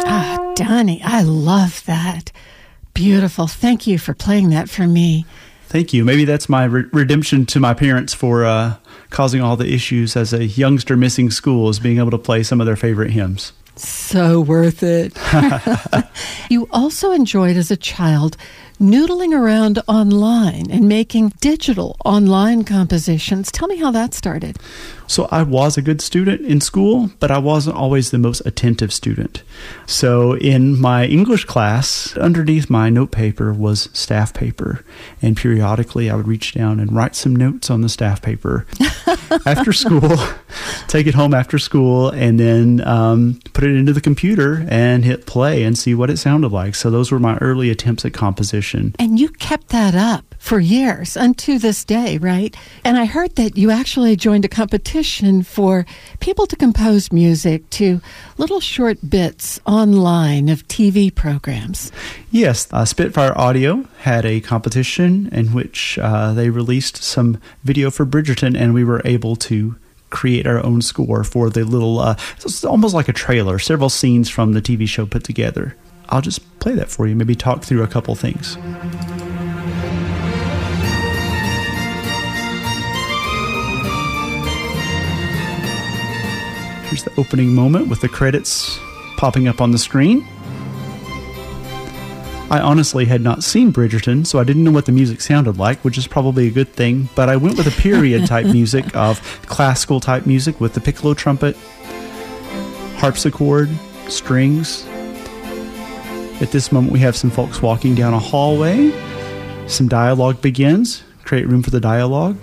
Ah, Donnie, I love that. Beautiful. Thank you for playing that for me. Thank you. Maybe that's my redemption to my parents for causing all the issues as a youngster missing school, is being able to play some of their favorite hymns. So worth it. You also enjoyed as a child noodling around online and making digital online compositions. Tell me how that started. So I was a good student in school, but I wasn't always the most attentive student. So in my English class, underneath my note paper was staff paper. And periodically I would reach down and write some notes on the staff paper after school, take it home after school, and then put it into the computer and hit play and see what it sounded like. So those were my early attempts at composition. And you kept that up for years, unto this day, right? And I heard that you actually joined a competition for people to compose music to little short bits online of TV programs. Yes, Spitfire Audio had a competition in which they released some video for Bridgerton, and we were able to create our own score for the little, it's almost like a trailer, several scenes from the TV show put together. I'll just play that for you, maybe talk through a couple things. Here's the opening moment with the credits popping up on the screen. I honestly had not seen Bridgerton, so I didn't know what the music sounded like, which is probably a good thing, but I went with a period type music of classical type music with the piccolo trumpet, harpsichord, strings. At this moment we have some folks walking down a hallway. Some dialogue begins. Create room for the dialogue.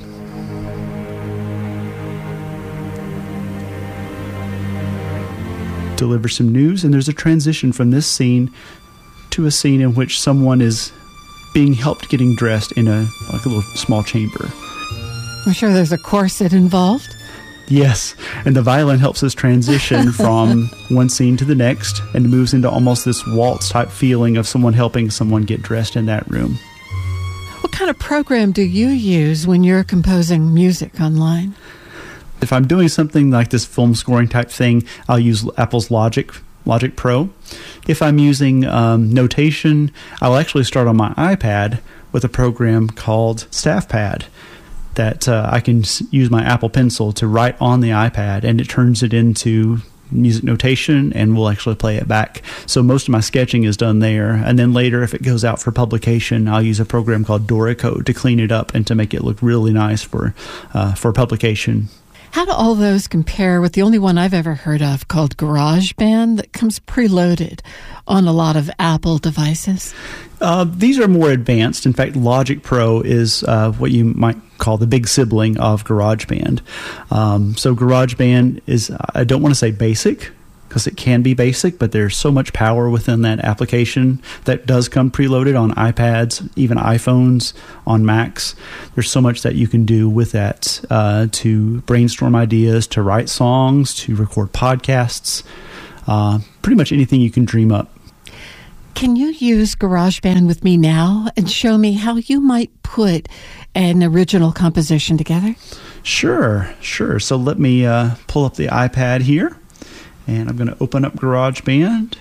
Deliver some news, and there's a transition from this scene to a scene in which someone is being helped getting dressed in a little small chamber. I'm sure there's a corset involved. Yes, and the violin helps us transition from one scene to the next and moves into almost this waltz type feeling of someone helping someone get dressed in that room. What kind of program do you use when you're composing music online? If I'm doing something like this film scoring type thing, I'll use Apple's Logic Pro. If I'm using notation, I'll actually start on my iPad with a program called StaffPad that I can use my Apple Pencil to write on the iPad, and it turns it into music notation, and we'll actually play it back. So most of my sketching is done there, and then later, if it goes out for publication, I'll use a program called Doricode to clean it up and to make it look really nice for publication. How do all those compare with the only one I've ever heard of called GarageBand that comes preloaded on a lot of Apple devices? These are more advanced. In fact, Logic Pro is what you might call the big sibling of GarageBand. So GarageBand is, I don't want to say basic, because it can be basic, but there's so much power within that application that does come preloaded on iPads, even iPhones, on Macs. There's so much that you can do with that to brainstorm ideas, to write songs, to record podcasts, pretty much anything you can dream up. Can you use GarageBand with me now and show me how you might put an original composition together? Sure. So let me pull up the iPad here. And I'm going to open up GarageBand.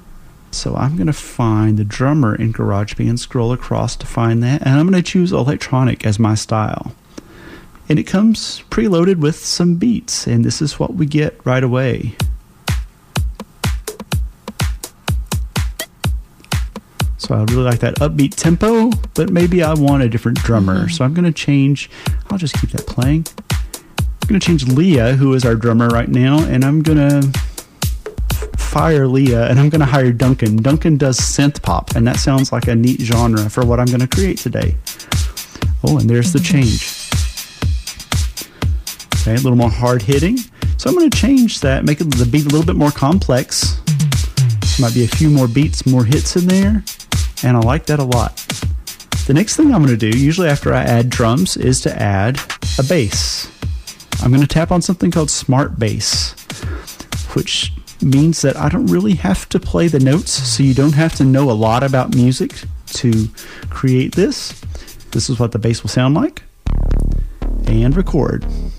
So I'm going to find the drummer in GarageBand, scroll across to find that, and I'm going to choose electronic as my style. And it comes preloaded with some beats, and this is what we get right away. So I really like that upbeat tempo, but maybe I want a different drummer. So I'm going to change, I'll just keep that playing. I'm going to change Leah, who is our drummer right now, and I'm going to fire Leah, and I'm going to hire Duncan. Duncan does synth pop, and that sounds like a neat genre for what I'm going to create today. Oh, and there's the change. Okay, a little more hard hitting. So I'm going to change that, make the beat a little bit more complex. Might be a few more beats, more hits in there, and I like that a lot. The next thing I'm going to do, usually after I add drums, is to add a bass. I'm going to tap on something called Smart Bass, which means that I don't really have to play the notes, so you don't have to know a lot about music to create this. This is what the bass will sound like. And record.